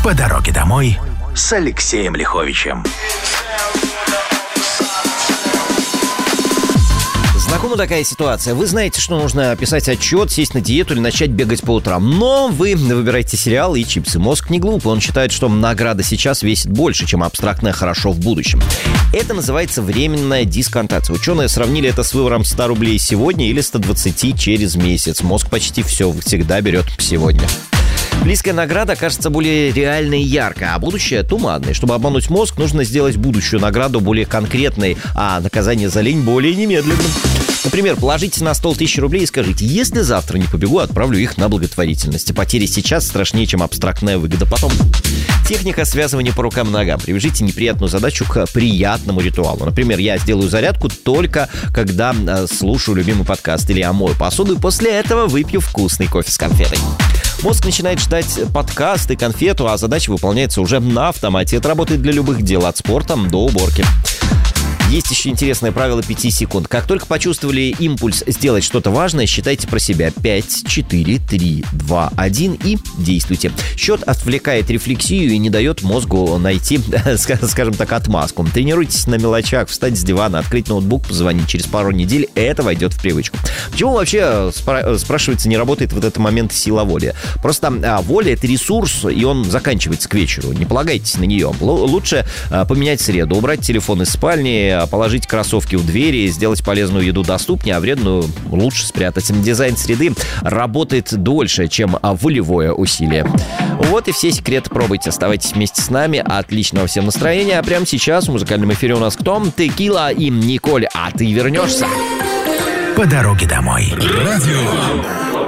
По дороге домой с Алексеем Лиховичем. Знакома такая ситуация. Вы знаете, что нужно писать отчет, сесть на диету или начать бегать по утрам. Но вы выбираете сериал и чипсы. Мозг не глупый. Он считает, что награда сейчас весит больше, чем абстрактное «хорошо» в будущем. Это называется временная дисконтация. Ученые сравнили это с выбором 100 рублей сегодня или 120 через месяц. Мозг почти все всегда берет сегодня. Близкая награда кажется более реальной и яркой, а будущее туманное. Чтобы обмануть мозг, нужно сделать будущую награду более конкретной, а наказание за лень более немедленным. Например, положите на стол 1000 рублей и скажите: если завтра не побегу, отправлю их на благотворительность. Потери сейчас страшнее, чем абстрактная выгода потом. Техника связывания по рукам и ногам. Привяжите неприятную задачу к приятному ритуалу. Например, я сделаю зарядку только когда слушаю любимый подкаст, или я мою посуду, и после этого выпью вкусный кофе с конфетой. Мозг начинает ждать подкаст и конфету, а задача выполняется уже на автомате. Это работает для любых дел, от спорта до уборки. Есть еще интересное правило 5 секунд. Как только почувствовали импульс сделать что-то важное, считайте про себя: 5, 4, 3, 2, 1 и действуйте. Счет отвлекает рефлексию и не дает мозгу найти, скажем так, отмазку. Тренируйтесь на мелочах: встать с дивана, открыть ноутбук, позвонить. Через пару недель это войдет в привычку. Почему вообще, спрашивается, не работает в этот момент сила воли? Просто воля — это ресурс, и он заканчивается к вечеру. Не полагайтесь на нее. Лучше поменять среду, убрать телефон из спальни, положить кроссовки у двери, сделать полезную еду доступнее, а вредную лучше спрятать. Дизайн среды работает дольше, чем волевое усилие. Вот и все секреты. Пробуйте. Оставайтесь вместе с нами. Отличного всем настроения. А прямо сейчас в музыкальном эфире у нас кто? Текила и Николь. А ты вернешься. По дороге домой. Радио